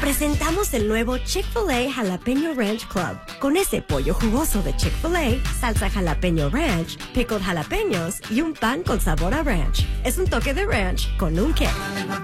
Presentamos el nuevo Chick-fil-A Jalapeño Ranch Club. Con ese pollo jugoso de Chick-fil-A, salsa jalapeño ranch, pickled jalapeños y un pan con sabor a ranch. Es un toque de ranch con un qué.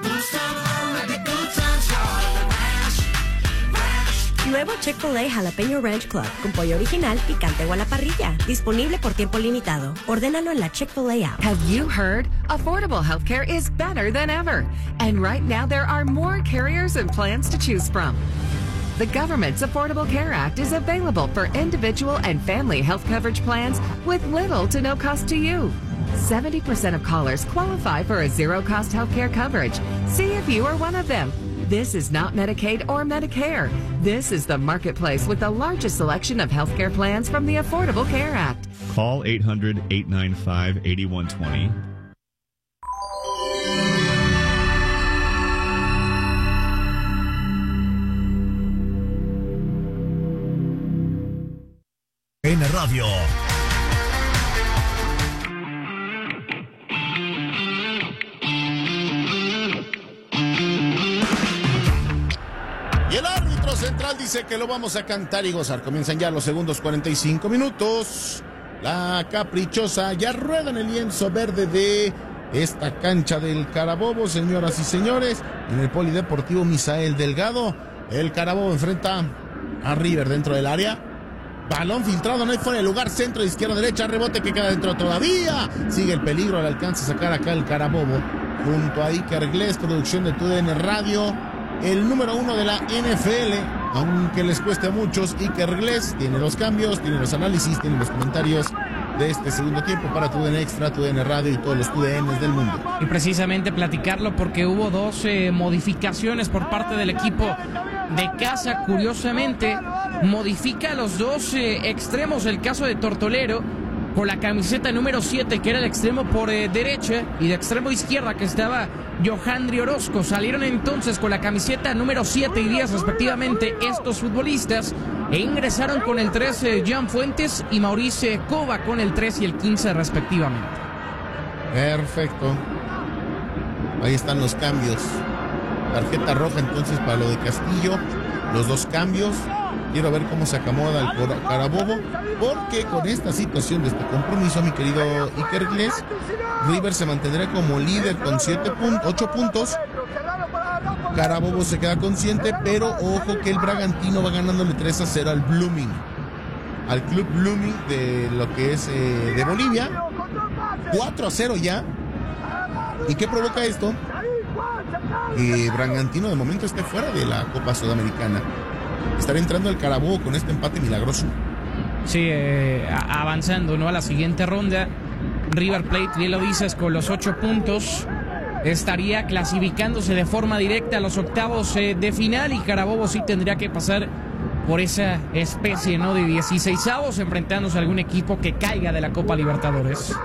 Nuevo Chick-fil-A Jalapeño Ranch Club con pollo original, picante o a la parrilla. Disponible por tiempo limitado. Ordénalo en la Chick-fil-A app. Have you heard? Affordable healthcare is better than ever. And right now there are more carriers and plans to choose from. The government's Affordable Care Act is available for individual and family health coverage plans with little to no cost to you. 70% of callers qualify for a zero-cost healthcare coverage. See if you are one of them. This is not Medicaid or Medicare. This is the marketplace with the largest selection of healthcare plans from the Affordable Care Act. Call 800-895-8120. En radio. Y el árbitro central dice que lo vamos a cantar y gozar. Comienzan ya los segundos 45 minutos. La caprichosa ya rueda en el lienzo verde de esta cancha del Carabobo, señoras y señores. En el Polideportivo Misael Delgado. El Carabobo enfrenta a River dentro del área. Balón filtrado, no hay fuera de lugar, centro, izquierda, derecha, rebote que queda dentro todavía. Sigue el peligro, le alcanza a sacar acá el Carabobo. Junto a Iker Gles, producción de TUDN Radio. El número 1 de la NFL, aunque les cueste a muchos, Iker Gles tiene los cambios, tiene los análisis, tiene los comentarios de este segundo tiempo para TUDN Extra, TUDN Radio y todos los TUDNs del mundo. Y precisamente platicarlo porque hubo dos modificaciones por parte del equipo de casa. Curiosamente, modifica a los dos extremos, el caso de Tortolero, con la camiseta número 7, que era el extremo por derecha, y de extremo izquierda, que estaba Johandri Orozco. Salieron entonces con la camiseta número 7 y 10 respectivamente estos futbolistas, e ingresaron con el 13 Jan Fuentes y Maurice Cova con el 3 y el 15 respectivamente. Perfecto. Ahí están los cambios. Tarjeta roja entonces para lo de Castillo. Los dos cambios. Quiero ver cómo se acomoda el Carabobo, porque con esta situación de este compromiso, mi querido Iker Gles, River se mantendrá como líder con 8 puntos. Carabobo se queda consciente, pero ojo que el Bragantino va ganándole 3-0 al Blooming, al Club Blooming de lo que es de Bolivia. 4-0 ya. ¿Y qué provoca esto? Que Bragantino de momento esté fuera de la Copa Sudamericana. Estará entrando el Carabobo con este empate milagroso. Sí, avanzando, ¿no?, a la siguiente ronda. River Plate, bien lo dices, con los 8 puntos estaría clasificándose de forma directa a los octavos de final, y Carabobo sí tendría que pasar por esa especie, ¿no?, de 16avos, enfrentándose a algún equipo que caiga de la Copa Libertadores.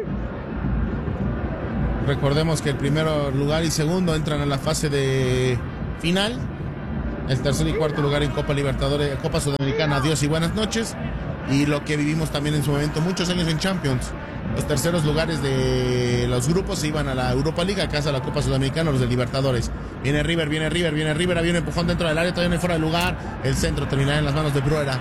Recordemos que el primer lugar y segundo entran a la fase de final. El tercer y cuarto lugar en Copa Libertadores, Copa Sudamericana, adiós y buenas noches. Y lo que vivimos también en su momento, muchos años en Champions. Los terceros lugares de los grupos se iban a la Europa League, acá a la Copa Sudamericana, los de Libertadores. Viene River, había un empujón dentro del área, todavía no hay fuera de lugar. El centro terminará en las manos de Bruera.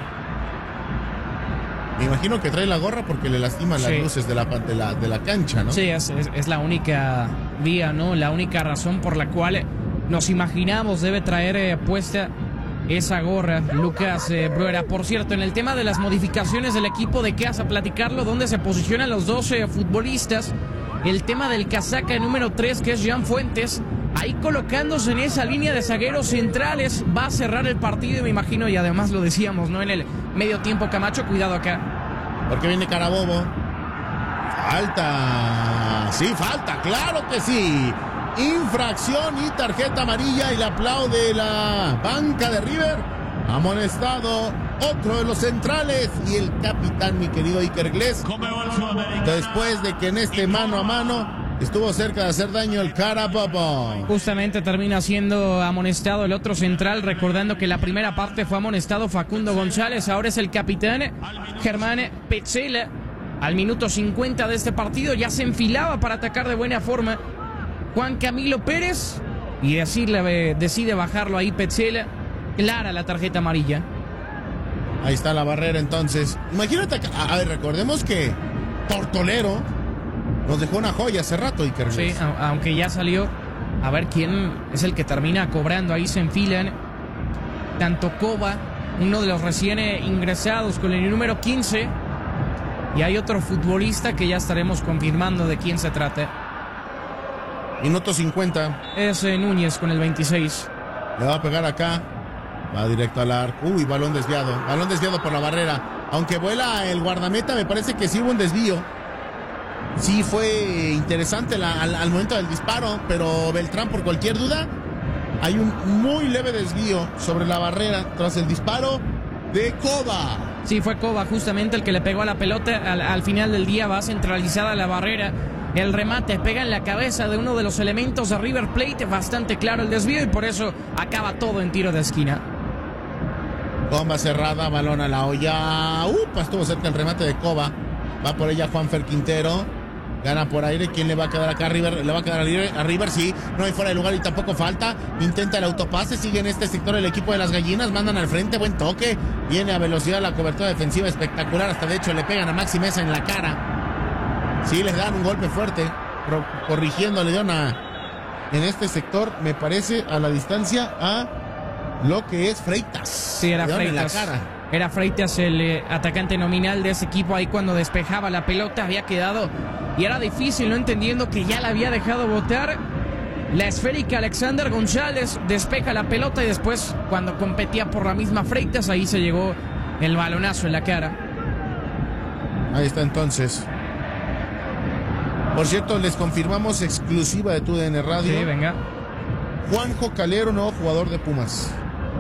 Me imagino que trae la gorra porque le lastiman las luces de la cancha, ¿no? Sí, es la única vía, ¿no? La única razón por la cual nos imaginamos debe traer puesta esa gorra Lucas Bruera. Por cierto, en el tema de las modificaciones del equipo de casa, platicarlo, donde se posicionan los 12 futbolistas. El tema del casaca número 3, que es Jan Fuentes, ahí colocándose en esa línea de zagueros centrales, va a cerrar el partido, me imagino, y además lo decíamos, ¿no?, en el medio tiempo. Camacho, cuidado acá. Porque viene Carabobo. Falta. Sí, falta, claro que sí. Infracción y tarjeta amarilla, y le aplaude la banca de River. Amonestado otro de los centrales y el capitán, mi querido Iker Gles, después de que en este mano a mano estuvo cerca de hacer daño el Carabobo. Justamente termina siendo amonestado el otro central, recordando que la primera parte fue amonestado Facundo González. Ahora es el capitán Germán Petzela. Al minuto 50 de este partido ya se enfilaba para atacar de buena forma Juan Camilo Pérez, y decide bajarlo ahí Petzela. Clara la tarjeta amarilla. Ahí está la barrera entonces. Imagínate, a ver, recordemos que Tortolero nos dejó una joya hace rato, Iker. Sí, aunque ya salió. A ver quién es el que termina cobrando. Ahí se enfilan tanto Coba, uno de los recién ingresados con el número 15, y hay otro futbolista que ya estaremos confirmando de quién se trata. Minuto 50. Es Núñez con el 26. Le va a pegar acá. Va directo al arco. Uy, balón desviado. Balón desviado por la barrera. Aunque vuela el guardameta, me parece que sí hubo un desvío. Sí fue interesante al momento del disparo, pero Beltrán, por cualquier duda, hay un muy leve desvío sobre la barrera tras el disparo de Coba. Sí, fue Coba justamente el que le pegó a la pelota. Al final del día va centralizada la barrera. El remate pega en la cabeza de uno de los elementos de River Plate. Bastante claro el desvío y por eso acaba todo en tiro de esquina. Bomba cerrada, balón a la olla. Estuvo cerca el remate de Coba. Va por ella Juanfer Quintero. Gana por aire. ¿Quién le va a quedar acá a River? Le va a quedar a River, sí. No hay fuera de lugar y tampoco falta. Intenta el autopase. Sigue en este sector el equipo de las gallinas. Mandan al frente. Buen toque. Viene a velocidad la cobertura defensiva espectacular. Hasta de hecho le pegan a Maxi Mesa en la cara. Sí, les dan un golpe fuerte. Corrigiendo, le dieron en este sector, me parece, a la distancia a lo que es Freitas. Sí, era Freitas. Era Freitas el atacante nominal de ese equipo. Ahí cuando despejaba la pelota había quedado y era difícil, no entendiendo que ya la había dejado botar. La esférica Alexander González despeja la pelota y después cuando competía por la misma Freitas, ahí se llegó el balonazo en la cara. Ahí está entonces. Por cierto, les confirmamos exclusiva de TUDN Radio. Sí, venga. Juanjo Calero, nuevo jugador de Pumas.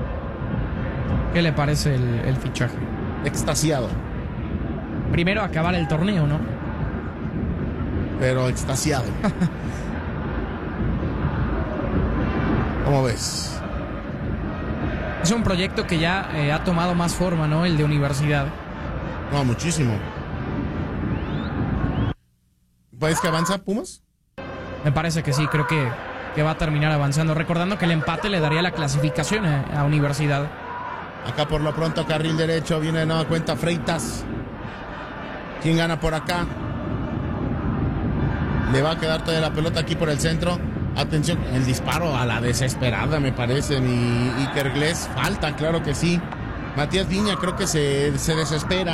¿Qué le parece el fichaje? Extasiado. Primero acabar el torneo, ¿no? Pero extasiado. ¿Cómo ves? Es un proyecto que ya ha tomado más forma, ¿no? El de universidad. No, muchísimo. ¿Ves que avanza Pumas? Me parece que sí, creo que va a terminar avanzando. Recordando que el empate le daría la clasificación a Universidad. Acá por lo pronto, carril derecho, viene de nueva cuenta Freitas. ¿Quién gana por acá? Le va a quedar toda la pelota aquí por el centro. Atención, el disparo a la desesperada, me parece, mi Iker Gles. Falta, claro que sí. Matías Viña creo que se desespera.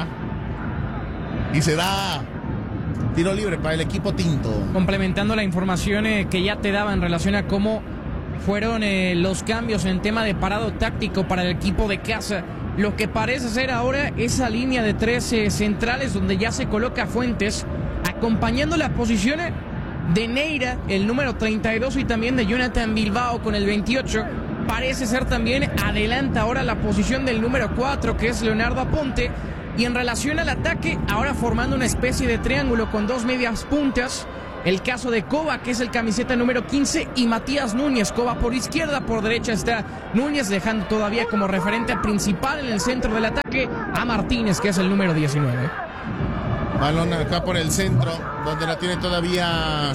Y se da tiro libre para el equipo tinto. Complementando la información que ya te daba en relación a cómo fueron los cambios en tema de parado táctico para el equipo de casa. Lo que parece ser ahora esa línea de 13 centrales donde ya se coloca Fuentes, acompañando la posición de Neira, el número 32, y también de Jonathan Bilbao con el 28. Parece ser también adelanta ahora la posición del número 4, que es Leonardo Aponte. Y en relación al ataque, ahora formando una especie de triángulo con dos medias puntas. El caso de Coba, que es el camiseta número 15, y Matías Núñez. Coba por izquierda, por derecha está Núñez, dejando todavía como referente principal en el centro del ataque a Martínez, que es el número 19. Balón acá por el centro, donde la tiene todavía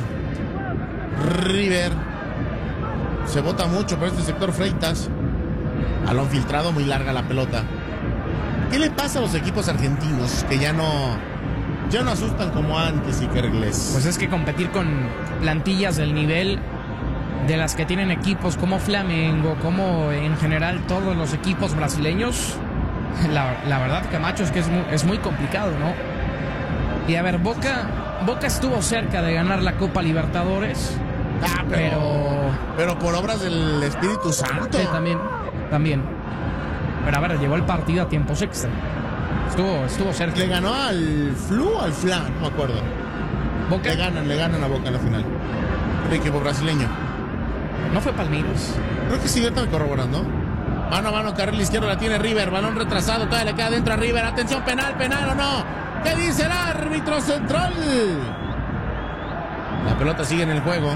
River. Se bota mucho por este sector Freitas. Balón filtrado, muy larga la pelota. ¿Qué le pasa a los equipos argentinos que ya no asustan como antes, Iker Gles? Pues es que competir con plantillas del nivel de las que tienen equipos como Flamengo, como en general todos los equipos brasileños, la verdad, Camacho, es que es muy complicado, ¿no? Y a ver, Boca estuvo cerca de ganar la Copa Libertadores. Pero por obras del Espíritu Santo. Sí, también. Pero a ver, llevó el partido a tiempos extra. Estuvo cerca. ¿Le ganó al Flu o al Fla? No me acuerdo. ¿Boca? Le ganan a Boca en la final. El equipo brasileño. ¿No fue Palmeiras? Creo que sí, ahorita me corroborando. Mano a mano, carril izquierdo la tiene River. Balón retrasado, todavía le queda dentro a River. Atención, penal o no. ¿Qué dice el árbitro central? La pelota sigue en el juego.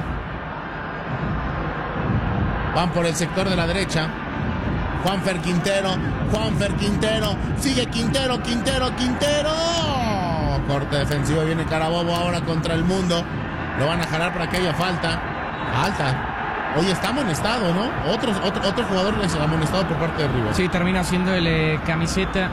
Van por el sector de la derecha. Juanfer Quintero. Sigue Quintero. Corte defensivo, viene Carabobo ahora contra el Mundo. Lo van a jalar para que haya falta. Oye, está amonestado, ¿no? Otro jugador le ha amonestado por parte de River. Sí, termina siendo el camiseta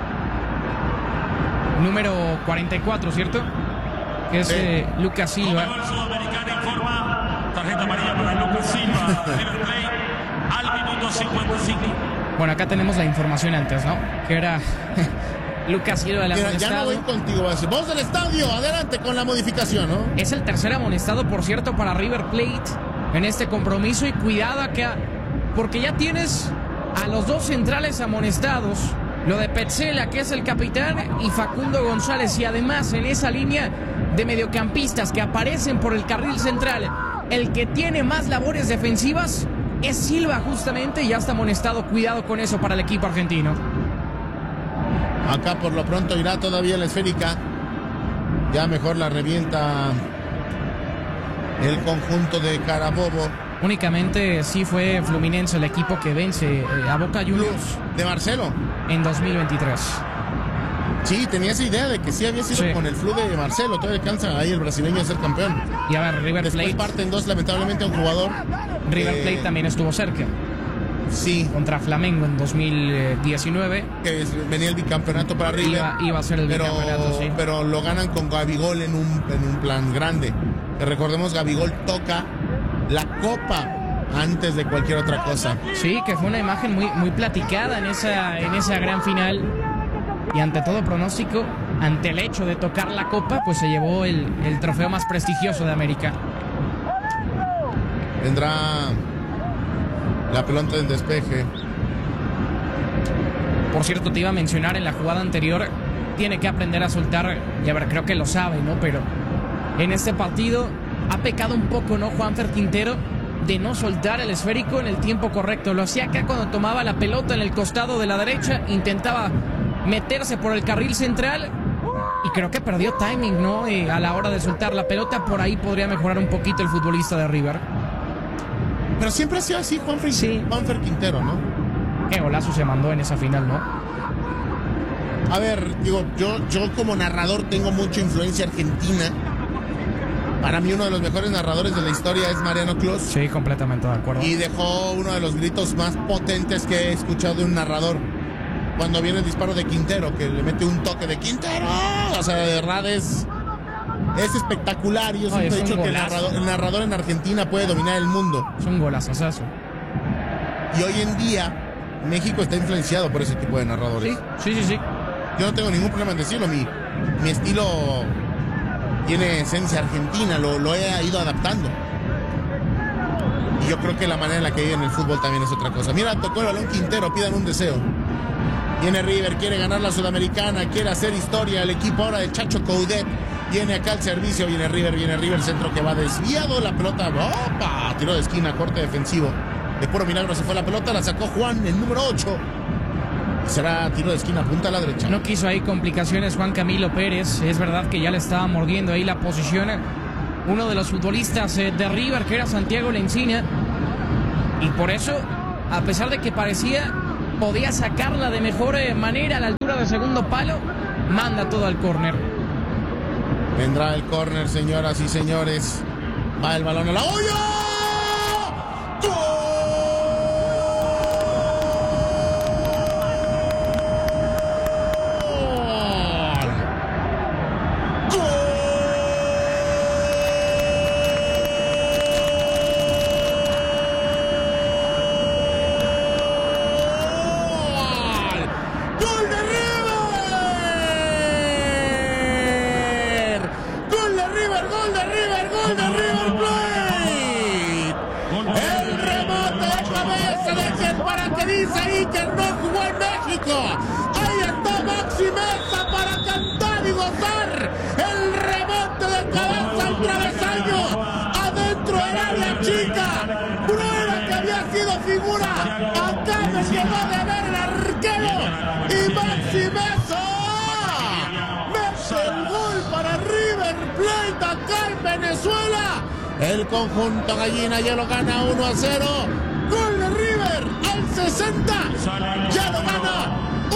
número 44, ¿cierto? Que es Lucas Silva. Tarjeta amarilla para Lucas Silva. River Plate al minuto 55. Bueno, acá tenemos la información antes, ¿no? Que era Lucas Silva el amonestado. Ya no voy contigo, vos del estadio, adelante con la modificación, ¿no? Es el tercer amonestado, por cierto, para River Plate en este compromiso. Y cuidado acá, porque ya tienes a los dos centrales amonestados. Lo de Petzela, que es el capitán, y Facundo González. Y además en esa línea de mediocampistas que aparecen por el carril central, el que tiene más labores defensivas es Silva justamente, y ya está amonestado. Cuidado con eso para el equipo argentino. Acá por lo pronto irá todavía la esférica. Ya mejor la revienta el conjunto de Carabobo. Únicamente sí fue Fluminense el equipo que vence a Boca Juniors de Marcelo en 2023. Sí, tenía esa idea de que sí había sido con el flu de Marcelo. Todavía alcanza ahí el brasileño a ser campeón. Y a ver, River Plate. Después parten dos, lamentablemente, a un jugador. River Plate también estuvo cerca. Sí. Contra Flamengo en 2019. Que venía el bicampeonato para River. Iba a ser el bicampeonato, sí. Pero lo ganan con Gabigol en un plan grande. Que recordemos, Gabigol toca la copa antes de cualquier otra cosa. Sí, que fue una imagen muy platicada en esa gran final. Y ante todo pronóstico, ante el hecho de tocar la copa, pues se llevó el trofeo más prestigioso de América. Vendrá la pelota en despeje. Por cierto, te iba a mencionar en la jugada anterior, tiene que aprender a soltar, y a ver, creo que lo sabe, ¿no? Pero en este partido ha pecado un poco, ¿no? Juanfer Quintero, de no soltar el esférico en el tiempo correcto. Lo hacía acá cuando tomaba la pelota en el costado de la derecha, intentaba meterse por el carril central y creo que perdió timing, ¿no? A la hora de soltar la pelota. Por ahí podría mejorar un poquito el futbolista de River. Pero siempre ha sido así, Juanfer, sí. Juanfer Quintero, ¿no? Qué golazo se mandó en esa final, ¿no? A ver, digo, yo como narrador tengo mucha influencia argentina. Para mí uno de los mejores narradores de la historia es Mariano Clos. Sí, completamente de acuerdo. Y dejó uno de los gritos más potentes que he escuchado de un narrador. Cuando viene el disparo de Quintero, que le mete un toque de Quintero. O sea, de verdad es espectacular. Y yo siempre he dicho que el narrador en Argentina puede dominar el mundo. Es un golazazo. Y hoy en día México está influenciado por ese tipo de narradores. Sí. Yo no tengo ningún problema en decirlo. Mi estilo tiene esencia argentina, lo he ido adaptando. Y yo creo que la manera en la que vive en el fútbol también es otra cosa. Mira, tocó el balón Quintero, pidan un deseo. Viene River, quiere ganar la Sudamericana, quiere hacer historia. El equipo ahora de Chacho Coudet viene acá al servicio. Viene River, centro que va desviado. La pelota, ¡opa! Tiro de esquina, corte defensivo. De puro milagro se fue la pelota, la sacó Juan, el número 8. Será tiro de esquina, punta a la derecha. No quiso ahí complicaciones Juan Camilo Pérez. Es verdad que ya le estaba mordiendo ahí la posición uno de los futbolistas de River, que era Santiago Lencina. Y por eso, a pesar de que parecía podía sacarla de mejor manera a la altura del segundo palo, manda todo al córner. Vendrá el córner, señoras y señores. Va el balón a la olla. ¡Gol! Ahí está Maxi Meza para cantar y gozar. El rebote de cabeza al travesaño, adentro del área chica. Prueba que había sido figura. Acá me llegó de ver el arquero. Y Maxi Meza mete el gol para River Plate acá en Venezuela. El conjunto gallina ya lo gana 1-0. Gol de River al 60. Ya lo gana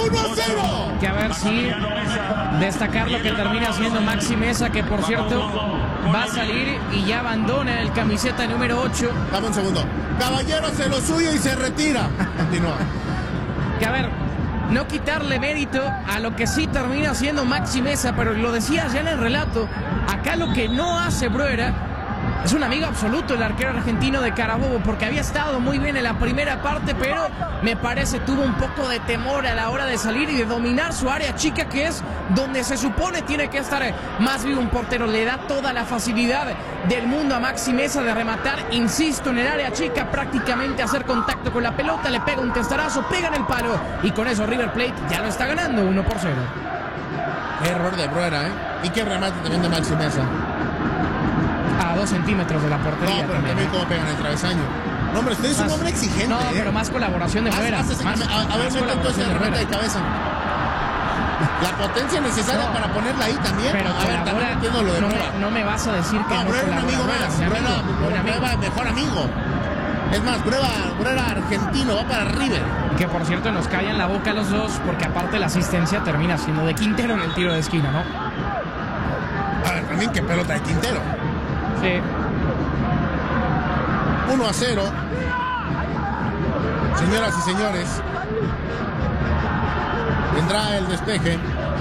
1-0. Que a ver si destacar lo que termina haciendo Maxi Mesa, que por cierto va a salir y ya abandona el camiseta número 8. Dame un segundo. Caballero hace lo suyo y se retira. Continúa. Que a ver, no quitarle mérito a lo que sí termina haciendo Maxi Mesa, pero lo decías ya en el relato, acá lo que no hace Bruera es un amigo absoluto el arquero argentino de Carabobo, porque había estado muy bien en la primera parte, pero me parece tuvo un poco de temor a la hora de salir y de dominar su área chica, que es donde se supone tiene que estar más vivo un portero. Le da toda la facilidad del mundo a Maxi Mesa de rematar, insisto, en el área chica, prácticamente hacer contacto con la pelota, le pega un testarazo, pega en el palo, y con eso River Plate ya lo está ganando 1-0. Qué error de Bruera, ¿eh? Y qué remate también de Maxi Mesa. A 2 centímetros de la portería. No, pero también cómo pegan el travesaño. No, hombre, usted es un hombre exigente. No, pero más colaboración de Bruera. A ver, mete entonces el remate de cabeza. La potencia necesaria para ponerla ahí también. Pero a ver, también entiendo lo de Bruera. No me vas a decir que no, no Bruera es un amigo más. Bruera es mejor amigo. Es más, Bruera argentino, va para River. Que por cierto nos callan la boca a los dos, porque aparte la asistencia termina siendo de Quintero en el tiro de esquina, ¿no? A ver, también qué pelota de Quintero. Sí. 1-0. Señoras y señores, vendrá el despeje.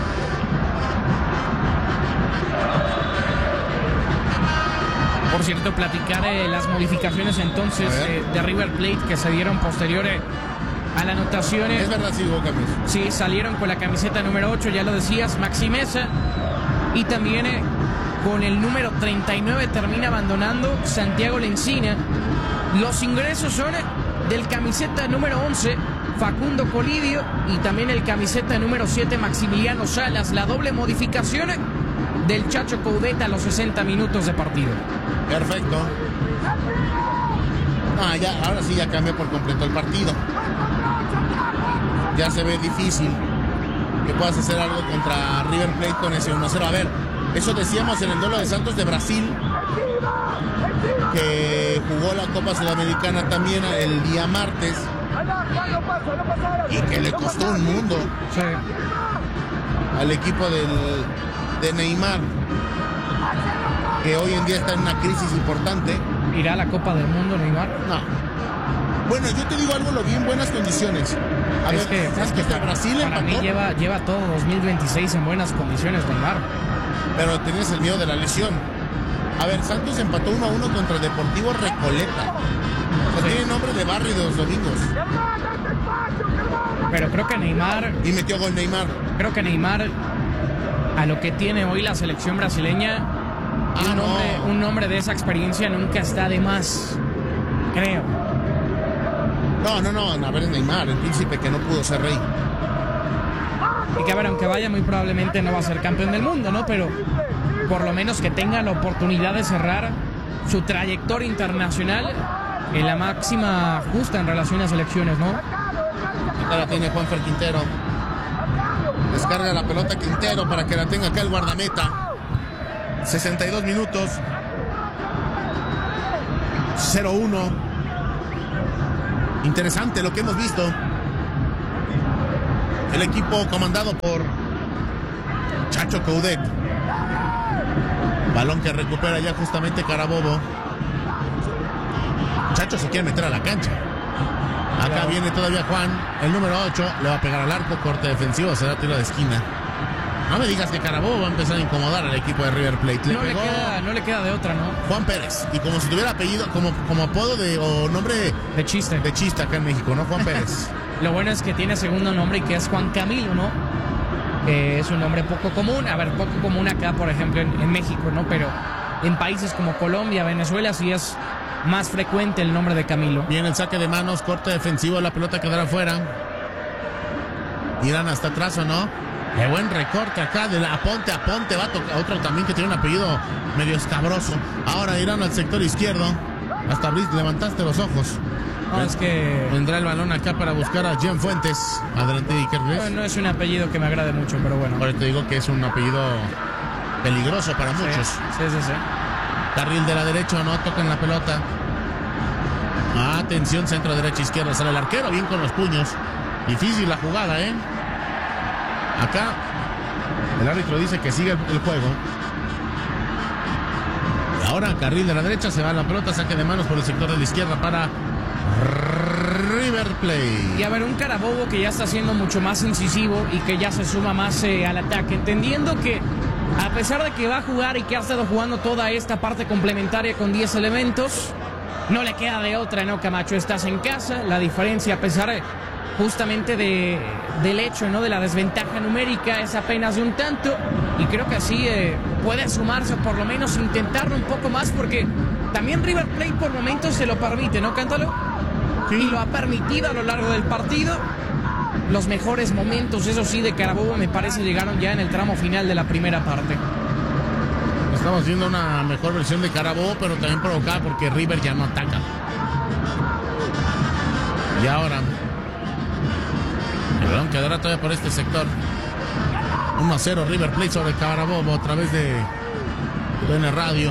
Por cierto, platicar las modificaciones entonces de River Plate que se dieron posteriores a la anotación. Es verdad, sí, Boca. Sí, salieron con la camiseta número 8, ya lo decías, Maxi Mesa, y también con el número 39 termina abandonando Santiago Lencina. Los ingresos son del camiseta número 11, Facundo Colidio, y también el camiseta número 7, Maximiliano Salas. La doble modificación del Chacho Coudet a los 60 minutos de partido. Perfecto. Ya, ahora sí ya cambió por completo el partido. Ya se ve difícil que puedas hacer algo contra River Plate con ese 1-0. A ver, eso decíamos en el duelo de Santos de Brasil, que jugó la Copa Sudamericana también el día martes y que le costó un mundo al equipo de Neymar, que hoy en día está en una crisis importante. ¿Irá a la Copa del Mundo Neymar? No. Bueno, yo te digo algo, lo vi en buenas condiciones. A ver, ¿sabes que hasta Brasil para empató? mí lleva todo 2026 en buenas condiciones Neymar. Pero tenías el miedo de la lesión. A ver, Santos empató 1-1 contra el Deportivo Recoleta. O sea, tiene nombre de barrio de los domingos. Pero creo que Neymar... Y metió gol Neymar. Creo que Neymar, a lo que tiene hoy la selección brasileña, un nombre de esa experiencia nunca está de más, creo. No, a ver, es Neymar, el príncipe que no pudo ser rey. Y que a ver, aunque vaya, muy probablemente no va a ser campeón del mundo, ¿no? Pero por lo menos que tenga la oportunidad de cerrar su trayectoria internacional en la máxima justa en relación a selecciones, ¿no? Acá la tiene Juanfer Quintero. Descarga la pelota Quintero para que la tenga acá el guardameta. 62 minutos. 0-1. Interesante lo que hemos visto. El equipo comandado por Chacho Coudet. Balón que recupera ya justamente Carabobo. Chacho se quiere meter a la cancha. Acá viene todavía Juan, el número 8, le va a pegar al arco, corte defensivo, será tiro de esquina. No me digas que Carabobo va a empezar a incomodar al equipo de River Plate. No le queda de otra, ¿no? Juan Pérez, y como si tuviera apellido, como apodo o nombre de chiste. De chiste acá en México, ¿no? Juan Pérez. Lo bueno es que tiene segundo nombre y que es Juan Camilo, ¿no? Es un nombre poco común, poco común acá, por ejemplo, en México, ¿no? Pero en países como Colombia, Venezuela, sí es más frecuente el nombre de Camilo. Viene el saque de manos, corte defensivo, la pelota quedará afuera. Irán hasta atrás, ¿o no? Qué buen recorte acá de la Aponte, va a tocar otro también que tiene un apellido medio escabroso. Ahora irán al sector izquierdo. Hasta levantaste los ojos. No, es que... Vendrá el balón acá para buscar a Jean Fuentes. Adelante, Iker. No es un apellido que me agrade mucho, pero bueno. Ahora te digo que es un apellido peligroso para muchos. Sí. Carril de la derecha, no tocan la pelota. Atención, centro, derecha, izquierda. Sale el arquero bien con los puños. Difícil la jugada, ¿eh? Acá el árbitro dice que sigue el juego. Y ahora carril de la derecha, se va la pelota, saque de manos por el sector de la izquierda para River Plate. Y a ver, un Carabobo que ya está siendo mucho más incisivo y que ya se suma más al ataque, entendiendo que a pesar de que va a jugar y que ha estado jugando toda esta parte complementaria con 10 elementos, no le queda de otra, ¿no, Camacho? Estás en casa, la diferencia, a pesar justamente del hecho, ¿no?, de la desventaja numérica, es apenas de un tanto, y creo que así puede sumarse o por lo menos intentarlo un poco más, porque también River Plate por momentos se lo permite, ¿no, Cántalo? Sí. Y lo ha permitido a lo largo del partido. Los mejores momentos, eso sí, de Carabobo me parece llegaron ya en el tramo final de la primera parte. Estamos viendo una mejor versión de Carabobo, pero también provocada porque River ya no ataca. Y ahora el balón quedará todavía por este sector. 1-0 River Plate sobre Carabobo a través de TUDN Radio.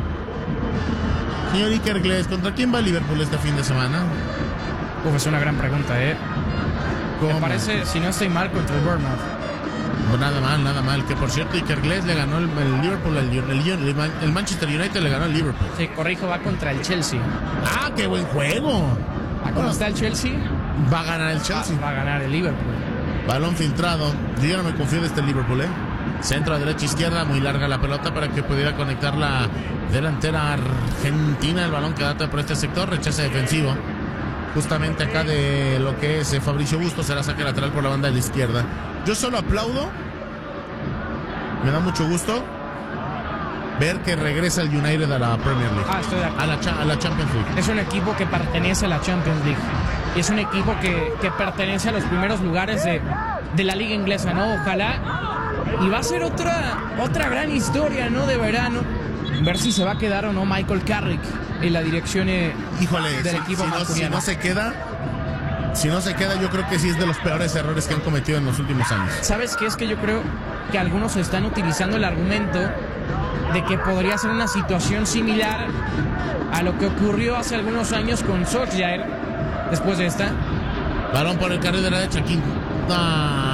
Señor Iker Gles, ¿contra quién va Liverpool este fin de semana? Es una gran pregunta, ¿Cómo? Me parece, si no estoy mal, contra el Bournemouth. No, nada mal. Que por cierto, Iker Gles le ganó el Liverpool, el Manchester United le ganó al Liverpool. Sí, corrijo, va contra el Chelsea. ¡Ah, qué buen juego! ¿Cómo está el Chelsea? Va a ganar el Chelsea. Va a ganar el Liverpool. Balón filtrado. Yo ya no me confío de este Liverpool, Centro a derecha, izquierda, muy larga la pelota para que pudiera conectar la delantera argentina. El balón que data por este sector, rechace defensivo. Justamente acá de lo que es Fabricio Bustos, será saque lateral por la banda de la izquierda. Yo solo aplaudo. Me da mucho gusto ver que regresa el United a la Premier League. Estoy de acuerdo. A la Champions League. Es un equipo que pertenece a la Champions League. Y es un equipo que pertenece a los primeros lugares de la liga inglesa, ¿no? Ojalá. Y va a ser otra gran historia, ¿no?, de verano. Ver si se va a quedar o no Michael Carrick en la dirección del equipo si no se queda, yo creo que sí es de los peores errores que han cometido en los últimos años. ¿Sabes qué? Es que yo creo que algunos están utilizando el argumento de que podría ser una situación similar a lo que ocurrió hace algunos años con Solskjaer después de esta. Balón por el carril de la derecha, King. No.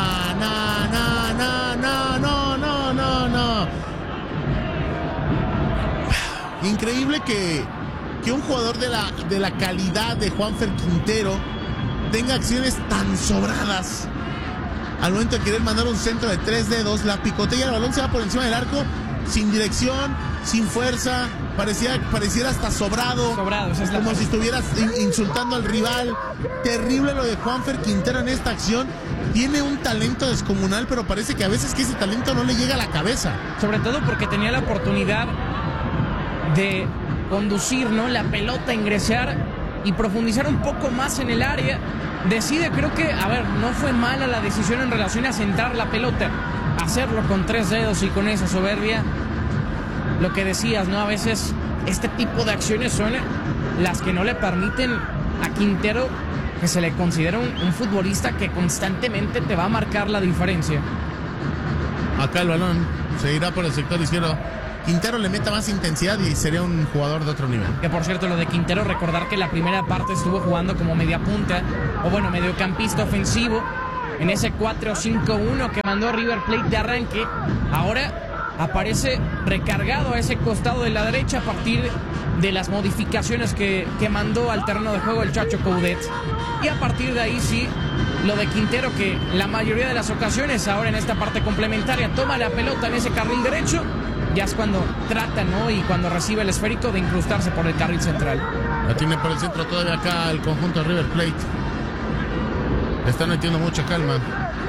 Increíble que un jugador de la calidad de Juanfer Quintero tenga acciones tan sobradas. Al momento de querer mandar un centro de 3 dedos, la picotea, el balón se va por encima del arco, sin dirección, sin fuerza, pareciera hasta sobrado, como si estuvieras insultando al rival. Terrible lo de Juanfer Quintero en esta acción. Tiene un talento descomunal, pero parece que a veces que ese talento no le llega a la cabeza. Sobre todo porque tenía la oportunidad de conducir, ¿no?, la pelota, ingresar y profundizar un poco más en el área. Decide, creo que, no fue mala la decisión en relación a centrar la pelota, hacerlo con 3 dedos y con esa soberbia. Lo que decías, ¿no? A veces este tipo de acciones son las que no le permiten a Quintero que se le considera un futbolista que constantemente te va a marcar la diferencia. Acá el balón se irá por el sector izquierdo. Quintero le meta más intensidad y sería un jugador de otro nivel. Que por cierto, lo de Quintero, recordar que la primera parte estuvo jugando como media punta, mediocampista ofensivo, en ese 4-5-1 que mandó River Plate de arranque. Ahora aparece recargado a ese costado de la derecha a partir de las modificaciones que mandó al terreno de juego el Chacho Coudet. Y a partir de ahí sí, lo de Quintero, que la mayoría de las ocasiones ahora en esta parte complementaria toma la pelota en ese carril derecho, ya es cuando trata, ¿no?, y cuando recibe el esférico, de incrustarse por el carril central. La tiene por el centro todavía acá el conjunto de River Plate. Le están metiendo mucha calma.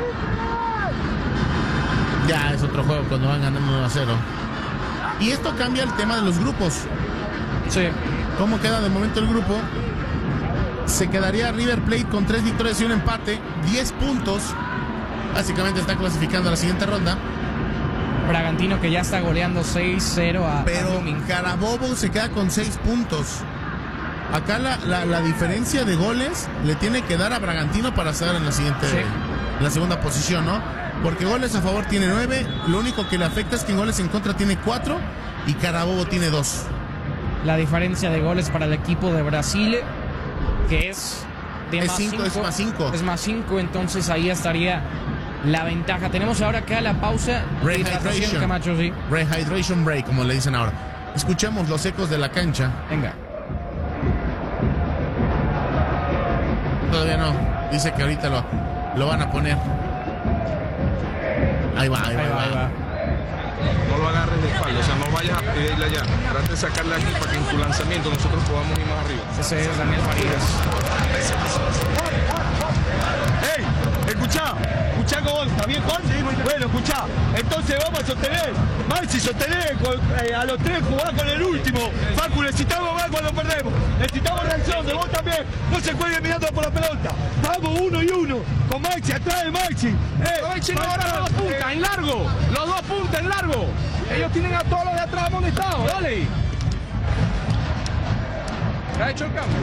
Ya es otro juego cuando van ganando 1-0. Y esto cambia el tema de los grupos. Sí. ¿Cómo queda de momento el grupo? Se quedaría River Plate con 3 victorias y un empate, 10 puntos. Básicamente está clasificando a la siguiente ronda. Bragantino, que ya está goleando 6-0 a Blooming. Carabobo se queda con 6 puntos. Acá la diferencia de goles le tiene que dar a Bragantino para estar en la siguiente, en la segunda posición, ¿no? Porque goles a favor tiene 9, lo único que le afecta es que en goles en contra tiene 4 y Carabobo tiene 2. La diferencia de goles para el equipo de Brasil, que es de más 5. Es más 5. Es más 5, entonces ahí estaría la ventaja. Tenemos ahora acá la pausa. Rehydration. Camacho, sí. Rehydration break, como le dicen ahora. Escuchemos los ecos de la cancha. Venga. Todavía no. Dice que ahorita lo van a poner. Ahí va. No lo agarres de espalda, o sea, no vayas a pedirle allá. Trate de sacarle aquí para que en tu lanzamiento nosotros podamos ir más arriba. Ese es Daniel Farías. ¡Ey! Escuchá con ¿está bien, Juan? Sí, bueno, escuchá. Entonces vamos a sostener. Maxi, sostener a los tres, jugar con el último. Facu, necesitamos más cuando perdemos. Necesitamos reacción de vos también. No se cuelguen mirando por la pelota. Vamos 1 y 1. Con Maxi, atrás de Maxi. Maxi no ahora los dos puntas en largo. Los dos puntas en largo. Ellos tienen a todos los de atrás amonestados. Dale. ¿Ya ha hecho el cambio?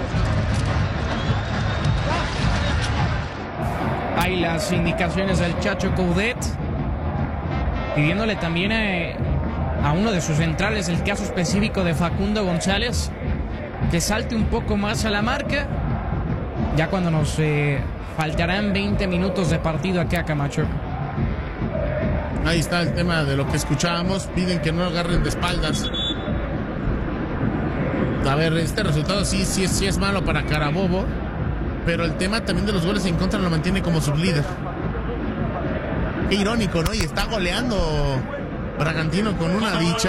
Hay las indicaciones del Chacho Coudet, pidiéndole también a uno de sus centrales, el caso específico de Facundo González, que salte un poco más a la marca, ya cuando nos faltarán 20 minutos de partido aquí a Camacho. Ahí está el tema de lo que escuchábamos. Piden que no agarren de espaldas. A ver, este resultado sí es malo para Carabobo, pero el tema también de los goles en contra lo mantiene como sublíder. Qué irónico, ¿no? Y está goleando Bragantino con una dicha.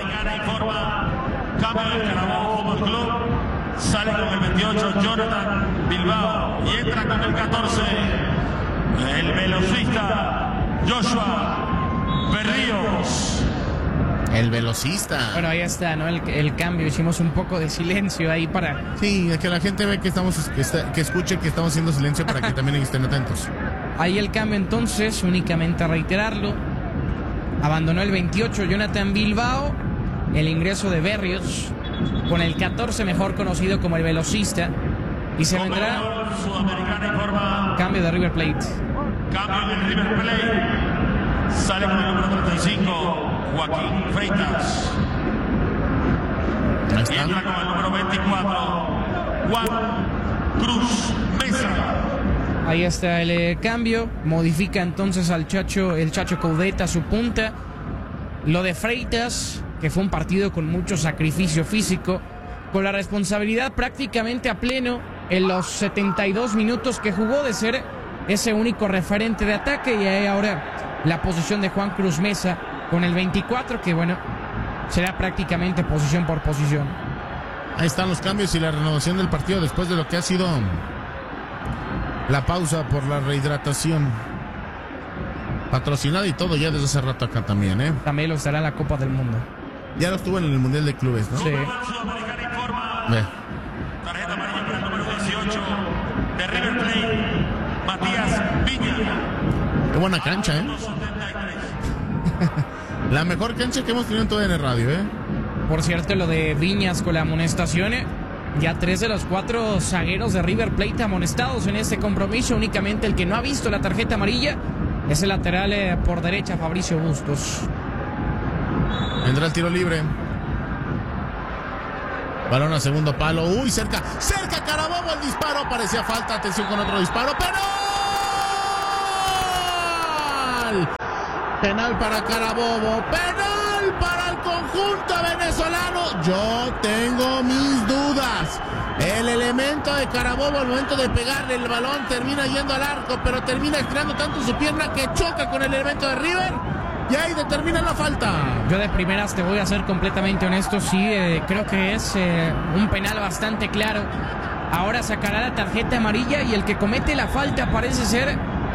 Cambio del Carabobo Fútbol Club. Sale con el 28 Jonathan Bilbao y entra con el 14 el velocista Joshua Berríos. El velocista. Bueno, ahí está, ¿no? El cambio. Hicimos un poco de silencio ahí para... Sí, que la gente ve que escuche que estamos haciendo silencio para que también estén atentos. Ahí el cambio entonces, únicamente a reiterarlo. Abandonó el 28 Jonathan Bilbao. El ingreso de Berríos con el 14 mejor conocido como el velocista. Y se vendrá cambio de River Plate. Cambio de River Plate. Sale con el número 35 Joaquín Freitas. Y entra con el número 24 Juan Cruz Mesa. Ahí está el cambio. Modifica entonces al el Chacho Coudet a su punta. Lo de Freitas, que fue un partido con mucho sacrificio físico, con la responsabilidad prácticamente a pleno en los 72 minutos que jugó de ser ese único referente de ataque. Y ahí ahora la posición de Juan Cruz Mesa con el 24, que bueno, será prácticamente posición por posición. Ahí están los cambios y la renovación del partido después de lo que ha sido la pausa por la rehidratación. Patrocinada y todo ya desde hace rato acá también, ¿eh? También lo estará en la Copa del Mundo. Ya lo estuvo en el Mundial de Clubes, ¿no? Sí. Tarjeta amarilla para el número 18 de River Plate, Matías Viña. Qué buena cancha, ¿eh? La mejor cancha que hemos tenido en todo en el radio, ¿eh? Por cierto, lo de Viñas con la amonestación, ya 3 de los 4 zagueros de River Plate amonestados en este compromiso. Únicamente el que no ha visto la tarjeta amarilla es el lateral por derecha, Fabricio Bustos. Vendrá el tiro libre. Balón a segundo palo. Uy, cerca Carabobo, el disparo. Parecía falta. Atención con otro disparo. ¡Penal! Penal para Carabobo. ¡Penal para el conjunto venezolano! Yo tengo mis dudas. El elemento de Carabobo al momento de pegarle el balón termina yendo al arco, pero termina estirando tanto su pierna que choca con el elemento de River. Y ahí determina la falta. Yo de primeras te voy a ser completamente honesto. Sí, creo que es un penal bastante claro. Ahora sacará la tarjeta amarilla y el que comete la falta parece ser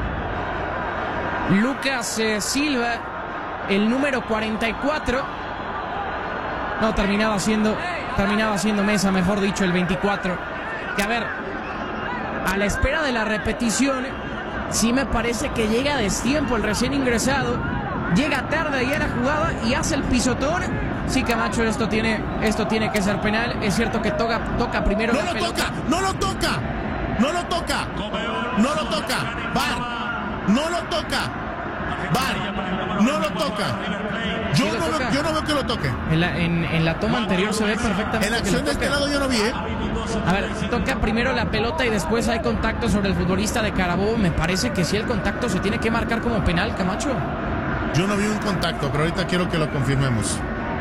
Lucas Silva, el número 44. No, terminaba siendo Mesa, mejor dicho, el 24. Que a ver, a la espera de la repetición, sí me parece que llega a destiempo el recién ingresado. Llega tarde ahí a la jugada y hace el pisotón. Sí, Camacho, esto tiene que ser penal. Es cierto que toca primero la pelota. No lo toca. VAR, no lo toca. VAR, no lo toca. Yo no veo que lo toque. En la toma anterior se ve perfectamente. En la acción de este lado yo no vi, A ver, toca primero la pelota y después hay contacto sobre el futbolista de Carabobo. Me parece que sí el contacto se tiene que marcar como penal, Camacho. Yo no vi un contacto, pero ahorita quiero que lo confirmemos.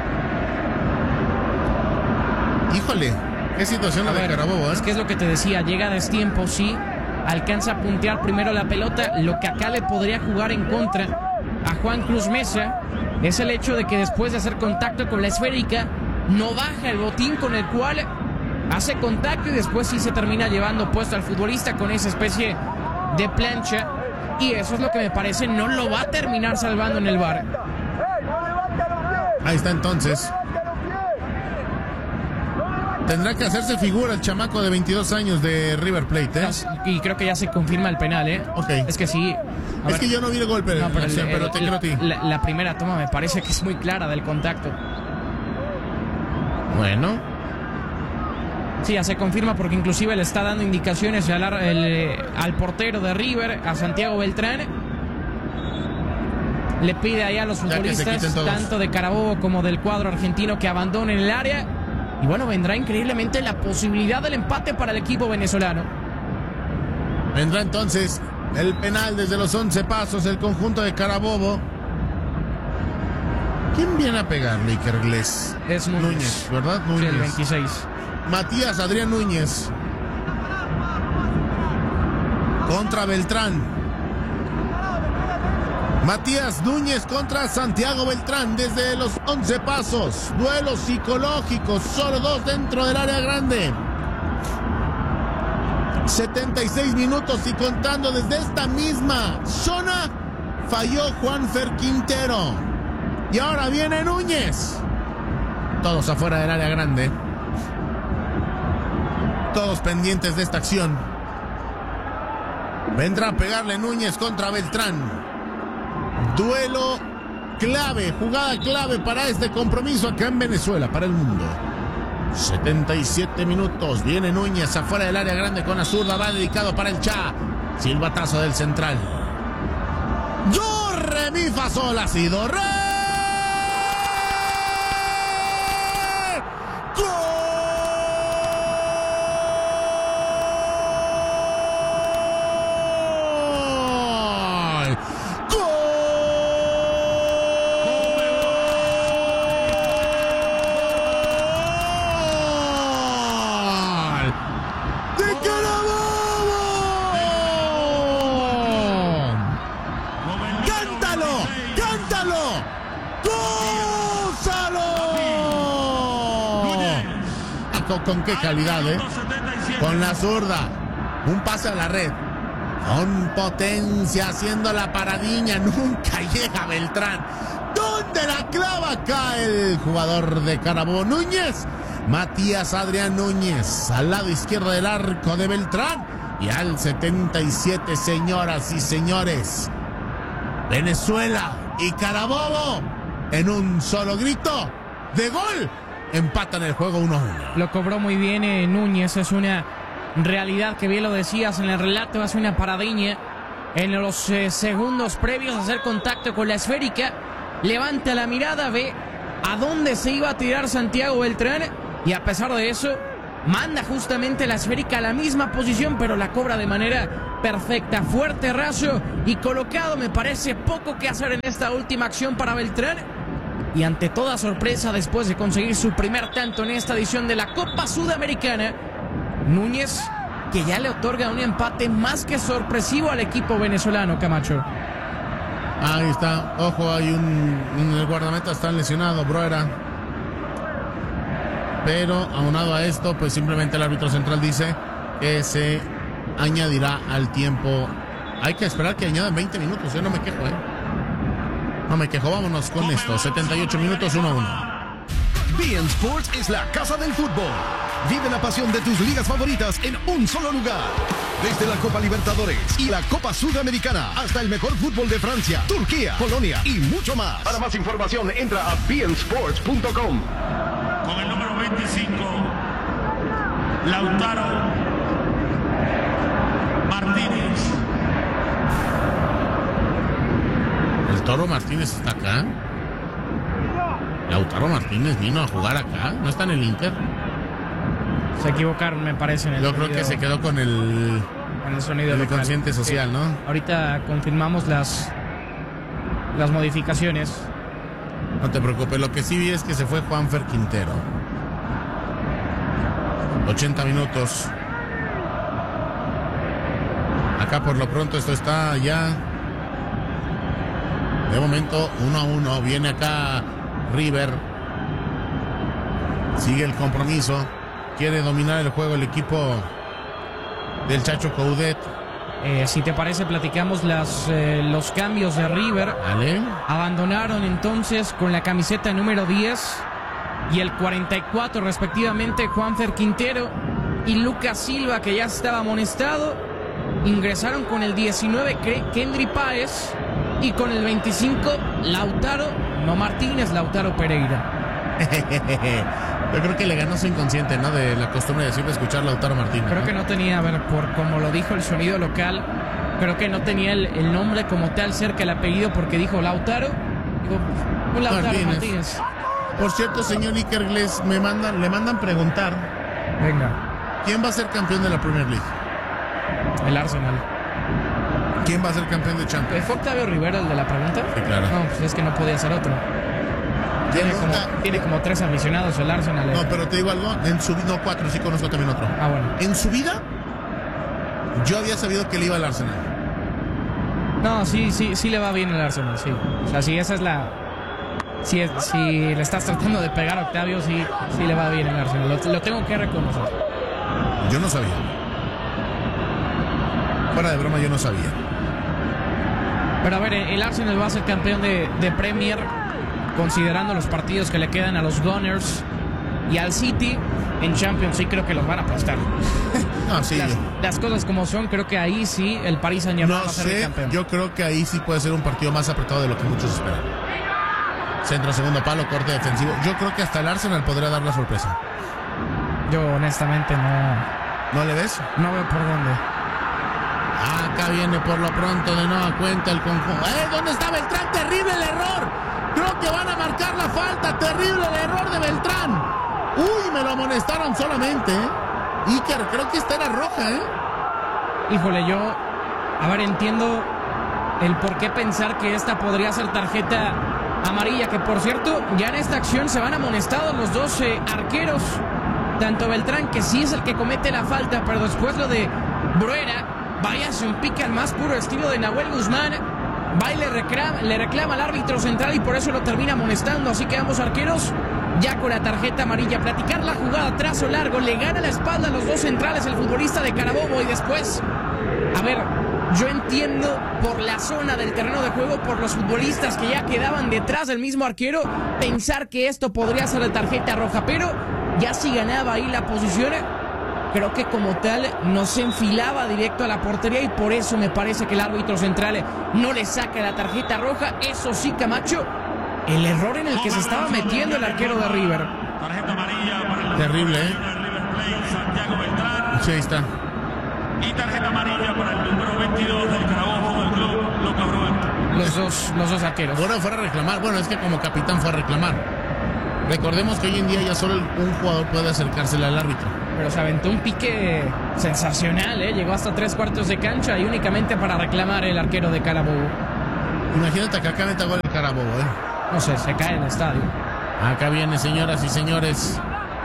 Híjole, qué situación la de Carabobo, Es que es lo que te decía, llega a destiempo, sí. Alcanza a puntear primero la pelota. Lo que acá le podría jugar en contra a Juan Cruz Mesa es el hecho de que después de hacer contacto con la esférica, no baja el botín con el cual hace contacto y después sí se termina llevando puesto al futbolista con esa especie de plancha. Y eso es lo que me parece no lo va a terminar salvando en el VAR. Ahí está entonces. Tendrá que hacerse figura el chamaco de 22 años de River Plate, ¿eh? Y creo que ya se confirma el penal, ¿eh? Ok. Es que sí. Es que yo no vi el golpe, no, pero te quiero a ti. La primera toma me parece que es muy clara del contacto. Bueno. Sí, ya se confirma porque inclusive le está dando indicaciones al portero de River, a Santiago Beltrán. Le pide ahí a los futbolistas, tanto de Carabobo como del cuadro argentino, que abandonen el área. Y bueno, vendrá increíblemente la posibilidad del empate para el equipo venezolano. Vendrá entonces el penal desde los 11 pasos, el conjunto de Carabobo. ¿Quién viene a pegarle, Iker Gles? Es Núñez, ¿verdad? Núñez. Sí, el 26. Matías Adrián Núñez contra Beltrán. Matías Núñez contra Santiago Beltrán desde los 11 pasos. Duelo psicológico, solo dos dentro del área grande. 76 minutos y contando desde esta misma zona. Falló Juanfer Quintero. Y ahora viene Núñez. Todos afuera del área grande. Todos pendientes de esta acción. Vendrá a pegarle Núñez contra Beltrán. Duelo clave, jugada clave para este compromiso acá en Venezuela, para el mundo. 77 minutos, viene Núñez afuera del área grande con la zurda, va dedicado para el Cha. Silbatazo del central. Do, re, mi, fa, sol, ha sido re. Con qué calidad, con la zurda, un pase a la red, con potencia, haciendo la paradiña, nunca llega Beltrán. ¿Dónde la clava acá el jugador de Carabobo? Núñez, Matías Adrián Núñez, al lado izquierdo del arco de Beltrán. Y al 77, señoras y señores, Venezuela y Carabobo, en un solo grito de gol, empatan el juego 1-1. Lo cobró muy bien Núñez, es una realidad que bien lo decías en el relato, hace una paradiña en los segundos previos a hacer contacto con la esférica, levanta la mirada, ve a dónde se iba a tirar Santiago Beltrán y a pesar de eso manda justamente la esférica a la misma posición, pero la cobra de manera perfecta, fuerte, raso y colocado. Me parece poco que hacer en esta última acción para Beltrán. Y ante toda sorpresa, después de conseguir su primer tanto en esta edición de la Copa Sudamericana, Núñez, que ya le otorga un empate más que sorpresivo al equipo venezolano, Camacho. Ahí está, ojo, hay el guardameta está lesionado, Broera. Pero aunado a esto, pues simplemente el árbitro central dice que se añadirá al tiempo. Hay que esperar que añadan 20 minutos, yo no me quejo, No me quejo, vámonos con esto. 78 minutos, 1-1. beIN Sports es la casa del fútbol. Vive la pasión de tus ligas favoritas en un solo lugar. Desde la Copa Libertadores y la Copa Sudamericana hasta el mejor fútbol de Francia, Turquía, Polonia y mucho más. Para más información, entra a beINSports.com. Con el número 25, Lautaro Martínez. Lautaro Martínez está acá. Lautaro Martínez vino a jugar acá. ¿No está en el Inter? Se equivocaron, me parece. En el Yo creo sonido, que se quedó con el sonido local. consciente social, ¿no? Ahorita confirmamos las modificaciones. No te preocupes, lo que sí vi es que se fue Juanfer Quintero. 80 minutos. Acá por lo pronto esto está ya. De momento 1-1. Viene acá River. Sigue el compromiso. Quiere dominar el juego el equipo del Chacho Coudet. Si te parece, platicamos los cambios de River. ¿Vale? Abandonaron entonces con la camiseta número 10 y el 44 respectivamente Juanfer Quintero y Lucas Silva, que ya estaba amonestado. Ingresaron con el 19 Kendry Páez y con el 25 Lautaro, no Martínez, Lautaro Pereira. Yo creo que le ganó su inconsciente, ¿no? De la costumbre de siempre escuchar Lautaro Martínez. Creo que no tenía, a ver, por como lo dijo el sonido local, creo que no tenía el nombre como tal cerca el apellido, porque dijo Lautaro. Digo, un Lautaro Martínez. Por cierto, señor Iker Gles, le mandan preguntar. Venga. ¿Quién va a ser campeón de la Premier League? El Arsenal. ¿Quién va a ser campeón de Champions? ¿Fue Octavio Rivera el de la pregunta? Sí, claro. No, pues es que no podía ser otro. Tiene como 3 aficionados el Arsenal. No, pero te digo algo, en su vida, no 4, sí conozco también otro. Ah, bueno. En su vida, yo había sabido que le iba al Arsenal. No, sí le va bien el Arsenal, sí. O sea, si esa es la... Si le estás tratando de pegar a Octavio, sí le va bien el Arsenal. Lo tengo que reconocer. Yo no sabía. Fuera de broma, yo no sabía. Pero a ver, el Arsenal va a ser campeón de Premier, considerando los partidos que le quedan a los Gunners y al City. En Champions sí creo que los van a aplastar. No, sí. Las cosas como son, creo que ahí sí el Paris Saint-Germain va a ser el campeón. Yo creo que ahí sí puede ser un partido más apretado de lo que muchos esperan. Centro, segundo palo, corte defensivo. Yo creo que hasta el Arsenal podría dar la sorpresa. Yo honestamente no. ¿No le ves? No veo por dónde. Acá viene por lo pronto de nueva cuenta el conjunto. ¿Dónde está Beltrán? Terrible el error. Creo que van a marcar la falta. Terrible el error de Beltrán. Uy, me lo amonestaron solamente. Iker, creo que esta era roja, Híjole, yo... A ver, entiendo el por qué pensar que esta podría ser tarjeta amarilla, que por cierto, ya en esta acción se van amonestados los dos arqueros. Tanto Beltrán, que sí es el que comete la falta, pero después lo de Bruera, vaya, se un pique al más puro estilo de Nahuel Guzmán. Va y le reclama al árbitro central y por eso lo termina amonestando. Así que ambos arqueros ya con la tarjeta amarilla. Platicar la jugada, trazo largo, le gana la espalda a los dos centrales el futbolista de Carabobo y después, a ver, yo entiendo por la zona del terreno de juego, por los futbolistas que ya quedaban detrás del mismo arquero, pensar que esto podría ser de tarjeta roja, pero ya si ganaba ahí la posición, creo que como tal no se enfilaba directo a la portería y por eso me parece que el árbitro central no le saca la tarjeta roja. Eso sí, Camacho, el error en el que se estaba metiendo el arquero de River. Tarjeta amarilla para el terrible, River Plate, Santiago Beltrán. Sí, ahí está. Y tarjeta amarilla para el número 22 del Carabobo del club, Lucas Bruel. Los dos arqueros. Ahora fuera a reclamar. Bueno, es que como capitán fue a reclamar. Recordemos que hoy en día ya solo un jugador puede acercársele al árbitro. Pero se aventó un pique sensacional, llegó hasta 3/4 de cancha y únicamente para reclamar el arquero de Carabobo. Imagínate que acá meta gol el Carabobo, No sé, se cae en el estadio. Acá viene, señoras y señores,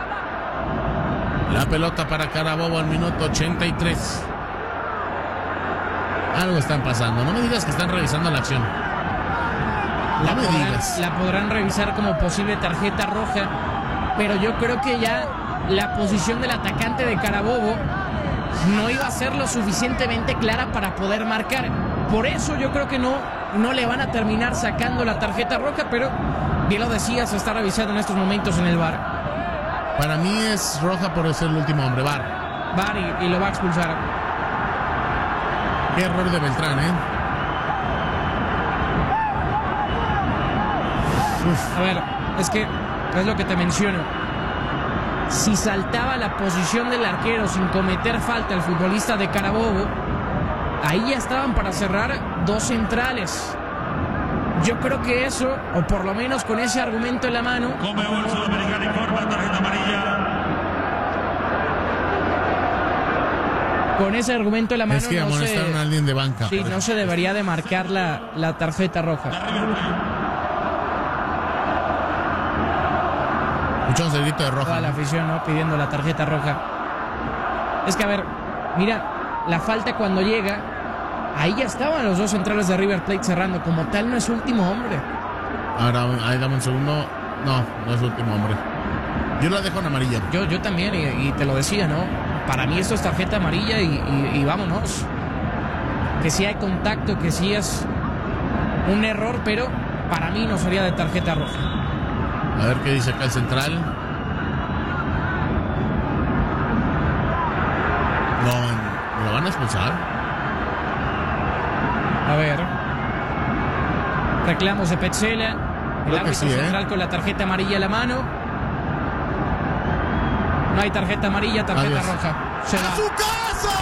la pelota para Carabobo al minuto 83. Algo están pasando. No me digas que están revisando la acción. La podrán revisar como posible tarjeta roja, pero yo creo que ya la posición del atacante de Carabobo no iba a ser lo suficientemente clara para poder marcar. Por eso yo creo que no le van a terminar sacando la tarjeta roja, pero bien lo decía, se está revisando en estos momentos en el VAR. Para mí es roja por ser el último hombre. VAR y lo va a expulsar. Qué error de Beltrán, A ver, es que es lo que te menciono. Si saltaba la posición del arquero sin cometer falta el futbolista de Carabobo, ahí ya estaban para cerrar dos centrales. Yo creo que eso, o por lo menos con ese argumento en la mano. Conmebol Sudamericana informa, tarjeta amarilla. Con ese argumento en la mano Es que amonestaron a alguien de banca. Sí, no se debería de marcar la tarjeta roja. Escuchamos el grito de roja. Toda la afición, ¿no? Pidiendo la tarjeta roja. Es que, a ver, mira, la falta cuando llega, ahí ya estaban los dos centrales de River Plate cerrando. Como tal, no es último hombre. Ahora, ahí dame un segundo. No es último hombre. Yo la dejo en amarilla. Yo también, y te lo decía, ¿no? Para mí esto es tarjeta amarilla y vámonos. Que sí hay contacto, que sí es un error, pero para mí no sería de tarjeta roja. A ver qué dice acá el central. No, ¿lo van a expulsar? A ver. Reclamos de Petzela. El árbitro central con la tarjeta amarilla en la mano. No hay tarjeta amarilla, tarjeta roja. Se va. ¡A su casa!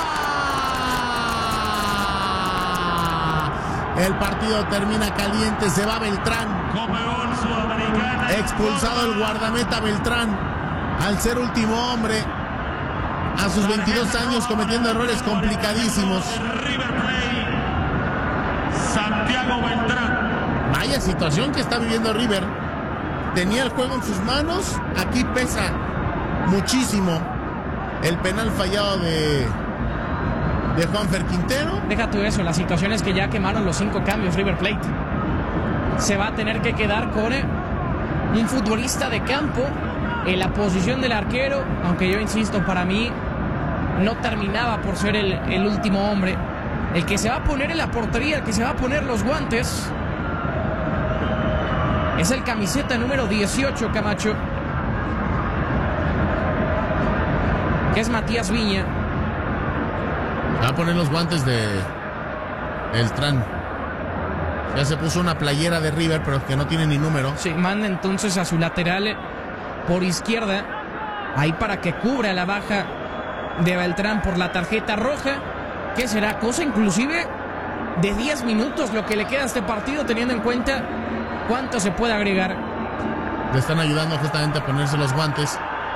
El partido termina caliente, se va Beltrán. Conmebol Sudamericana. Expulsado el guardameta Beltrán al ser último hombre a sus 22 años cometiendo errores complicadísimos. River Plate. Santiago Beltrán. Vaya situación que está viviendo River. Tenía el juego en sus manos. Aquí pesa muchísimo el penal fallado de Juanfer Quintero. Deja tú eso, la situación es que ya quemaron los 5 cambios River Plate. Se va a tener que quedar con un futbolista de campo en la posición del arquero, aunque yo insisto, para mí no terminaba por ser el último hombre. El que se va a poner en la portería, el que se va a poner los guantes, es el camiseta número 18, Camacho, que es Matías Viña. Va a poner los guantes de Beltrán. Ya se puso una playera de River, pero que no tiene ni número. Sí, manda entonces a su lateral por izquierda, ahí para que cubra la baja de Beltrán por la tarjeta roja, que será cosa inclusive de 10 minutos lo que le queda a este partido, teniendo en cuenta cuánto se puede agregar. Le están ayudando justamente a ponerse los guantes.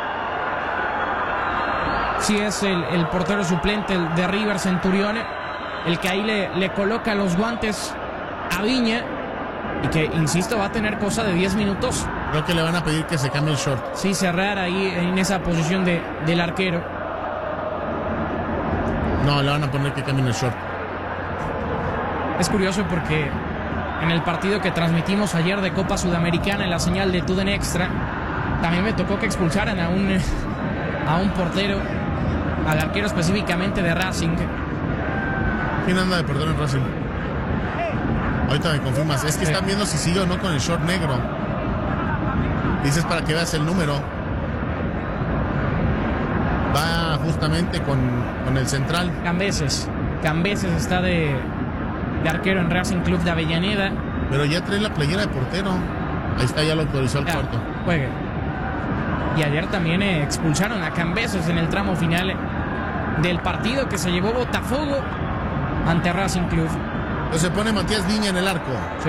Sí, es el portero suplente el de River, Centurión, el que ahí le coloca los guantes a Viña, y que, insisto, va a tener cosa de 10 minutos. Creo que le van a pedir que se cambie el short. Sí, cerrar ahí en esa posición del arquero. No, le van a poner que cambie el short. Es curioso porque en el partido que transmitimos ayer de Copa Sudamericana en la señal de TUDN Extra, también me tocó que expulsaran a un portero, al arquero específicamente de Racing. ¿Quién anda de portero en Racing? Ahorita me confirmas. Es que están viendo si sigue o no con el short negro. Dices para que veas el número. Va justamente con el central. Cambeses está de arquero en Racing Club de Avellaneda. Pero ya trae la playera de portero. Ahí está, ya lo autorizó el cuarto. Juegue. Y ayer también expulsaron a Cambeses en el tramo final del partido que se llevó Botafogo ante Racing Club. Entonces se pone Matías Viña en el arco. Sí.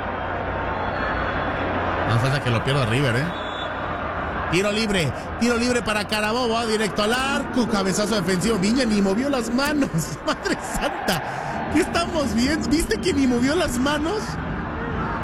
No falta que lo pierda River, Tiro libre para Carabobo, va directo al arco, cabezazo defensivo. Viña ni movió las manos. Madre santa, ¿qué estamos viendo? ¿Viste que ni movió las manos?